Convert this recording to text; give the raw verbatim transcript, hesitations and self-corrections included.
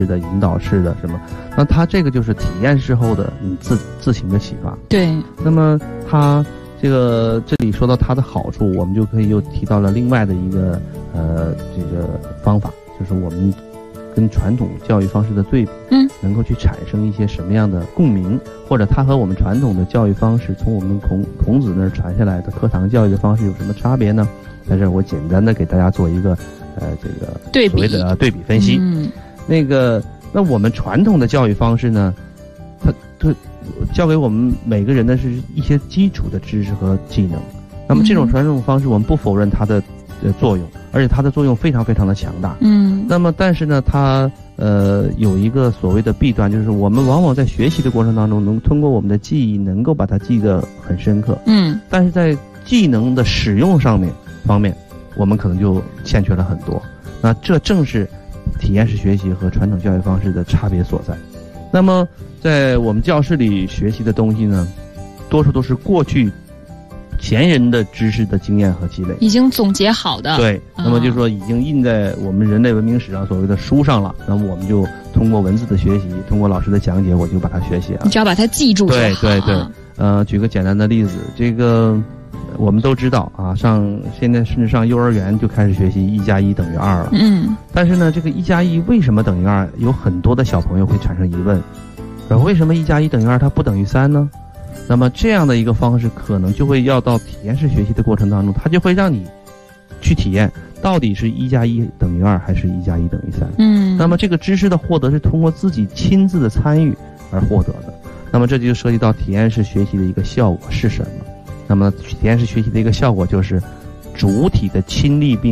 的引导式的什么，那它这个就是体验之后的你自自行的启发。 对， 那么它这个这里说到它的好处，我们就可以又提到了另外的一个呃这个方法，就是我们跟传统教育方式的对比， 嗯， 能够去产生一些什么样的共鸣，或者它和我们传统的教育方式从我们孔孔子那儿传下来的课堂教育的方式有什么差别呢？在这儿我简单的给大家做一个呃这个对比所谓的对比分析。 嗯， 那个那我们传统的教育方式呢，它它教给我们每个人的是一些基础的知识和技能。那么这种传统方式，我们不否认它的呃作用，而且它的作用非常非常的强大。 嗯， 那么但是呢，它呃有一个所谓的弊端，就是我们往往在学习的过程当中，能通过我们的记忆能够把它记得很深刻。 嗯， 但是在技能的使用上面方面，我们可能就欠缺了很多。那这正是体验式学习和传统教育方式的差别所在。那么在我们教室里学习的东西呢，多数都是过去前人的知识的经验和积累， 已经总结好的。 对，那么就是说已经印在我们人类文明史上所谓的书上了。那么我们就通过文字的学习，通过老师的讲解，我就把它学习了。 你只要把它记住就好。 对对对，呃，举个简单的例子，这个我们都知道啊，上现在甚至上幼儿园就开始学习一加一等于二了。 嗯， 但是呢，这个一加一为什么等于二？有很多的小朋友会产生疑问，而为什么一加一等于二，它不等于三呢？那么这样的一个方式，可能就会要到体验式学习的过程当中，它就会让你去体验到底是一加一等于二，还是一加一等于三。 嗯， 那么这个知识的获得是通过自己亲自的参与而获得的。那么这就涉及到体验式学习的一个效果是什么？那么体验式学习的一个效果就是主体的亲历并